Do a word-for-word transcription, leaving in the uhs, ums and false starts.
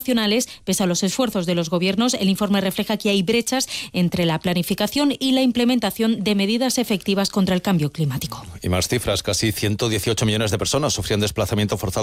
Pese a los esfuerzos de los gobiernos, el informe refleja que hay brechas entre la planificación y la implementación de medidas efectivas contra el cambio climático. Y más cifras, casi ciento dieciocho millones de personas sufrían desplazamiento forzado